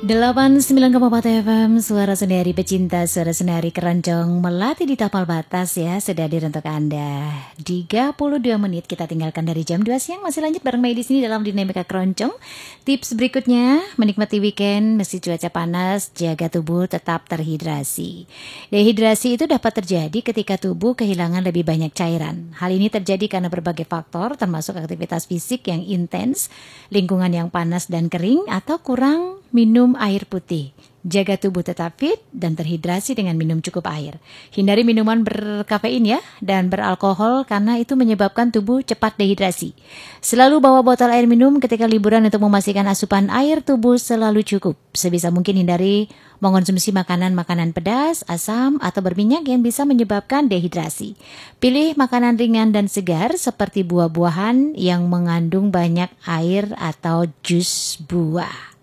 89,4 FM, suara senari pecinta, suara senari keroncong melatih di tapal batas ya, sudah hadir untuk Anda. 32 menit kita tinggalkan dari jam 2 siang, masih lanjut bareng Mei di sini dalam Dinamika Keroncong. Tips berikutnya, menikmati weekend, meski cuaca panas, jaga tubuh tetap terhidrasi. Dehidrasi itu dapat terjadi ketika tubuh kehilangan lebih banyak cairan. Hal ini terjadi karena berbagai faktor, termasuk aktivitas fisik yang intens, lingkungan yang panas dan kering, atau kurang minum air putih. Jaga tubuh tetap fit dan terhidrasi dengan minum cukup air. Hindari minuman berkafein ya dan beralkohol karena itu menyebabkan tubuh cepat dehidrasi. Selalu bawa botol air minum ketika liburan untuk memastikan asupan air tubuh selalu cukup. Sebisa mungkin hindari mengonsumsi makanan-makanan pedas, asam, atau berminyak yang bisa menyebabkan dehidrasi. Pilih makanan ringan dan segar seperti buah-buahan yang mengandung banyak air atau jus buah.